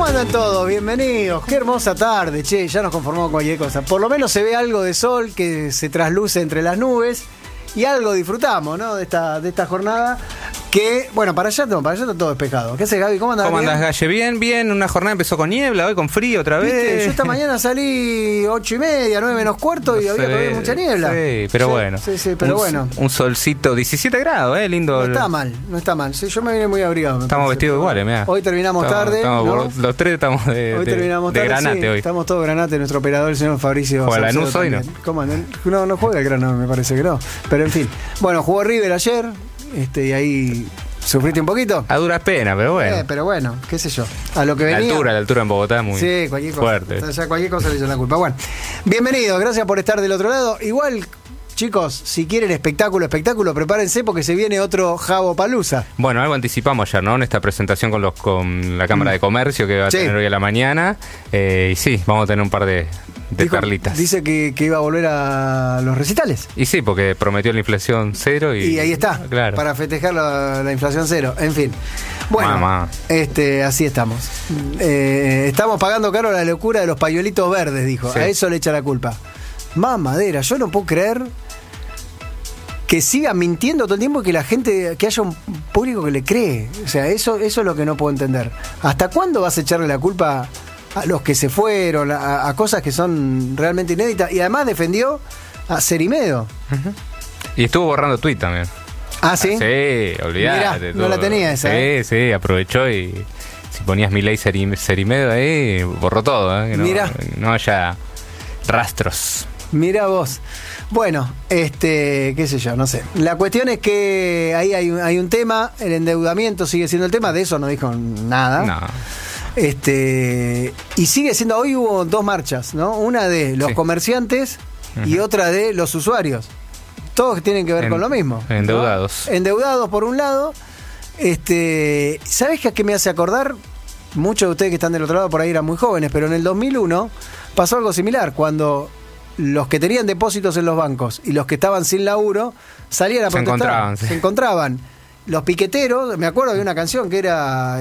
¿Cómo andan todos? Bienvenidos. Qué hermosa tarde, che, ya nos conformamos con cualquier cosa. Por lo menos se ve algo de sol que se trasluce entre las nubes y algo disfrutamos, ¿no? De esta jornada. Que, bueno, para allá está todo despejado. ¿Qué haces, Gaby? ¿Cómo andás? ¿Cómo andás, Galle? Bien. Una jornada empezó con niebla, hoy con frío otra vez. ¿Viste? Yo esta mañana salí 8:30, 9 menos cuarto y había todavía mucha niebla. Sí, pero bueno. Sí, pero bueno. Un solcito, 17 grados, lindo. No está mal. Sí, yo me vine muy abrigado. Estamos vestidos iguales, mirá. Hoy terminamos tarde. ¿no? Los tres estamos de granate, sí, hoy. Estamos todos granate, nuestro operador, el señor Fabricio. ¿Juega Lanús hoy, no? ¿Cómo andan? No juega el Grano, me parece que no. Pero en fin. Bueno, jugó River ayer, y ahí sufriste un poquito. A duras penas, pero bueno. Pero bueno, qué sé yo. A lo que venía. La altura en Bogotá es muy fuerte. O sea, cualquier cosa le echan la culpa. Bueno, bienvenidos, gracias por estar del otro lado. Igual, chicos, si quieren espectáculo, prepárense porque se viene otro Jabo Palusa. Bueno, algo anticipamos ayer, ¿no? En esta presentación con la Cámara de Comercio que va a tener hoy a la mañana. Y sí, vamos a tener un par de perlitas. Dice que iba a volver a los recitales. Y sí, porque prometió la inflación cero y ahí está, claro, para festejar la inflación cero. En fin. Bueno, así estamos. Estamos pagando caro la locura de los pañuelitos verdes, dijo. Sí. A eso le echa la culpa. Mamadera, yo no puedo creer que siga mintiendo todo el tiempo y que la gente, que haya un público que le cree. O sea, eso es lo que no puedo entender. ¿Hasta cuándo vas a echarle la culpa a los que se fueron, a cosas que son realmente inéditas? Y además defendió a Cerimedo. Uh-huh. Y estuvo borrando tweet también. ¿Ah, sí? Sí, olvidate. No la tenía esa. Sí, aprovechó y si ponías Milei Cerimedo ahí, borró todo, que no haya rastros. Mira vos. Bueno, qué sé yo, no sé. La cuestión es que ahí hay un tema, el endeudamiento sigue siendo el tema, de eso no dijo nada. No. Y sigue siendo, hoy hubo dos marchas, ¿no? Una de los comerciantes y otra de los usuarios. Todos tienen que ver con lo mismo. Endeudados. ¿No? Endeudados por un lado. ¿Sabés a qué me hace acordar? Muchos de ustedes que están del otro lado por ahí eran muy jóvenes, pero en el 2001 pasó algo similar, cuando los que tenían depósitos en los bancos y los que estaban sin laburo salían a protestar. Se encontraban. Los piqueteros, me acuerdo de una canción que era,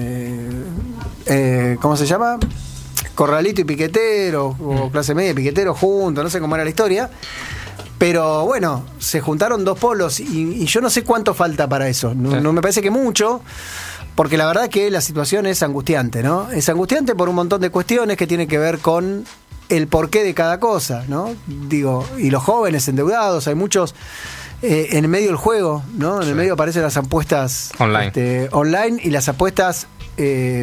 ¿cómo se llama? Corralito y piquetero, o clase media y piquetero juntos, no sé cómo era la historia. Pero bueno, se juntaron dos polos y yo no sé cuánto falta para eso. No me parece que mucho, porque la verdad que la situación es angustiante, ¿no? Es angustiante por un montón de cuestiones que tienen que ver con el porqué de cada cosa, ¿no? Digo, y los jóvenes endeudados, hay muchos en el medio del juego, ¿no? En el medio aparecen las apuestas online y las apuestas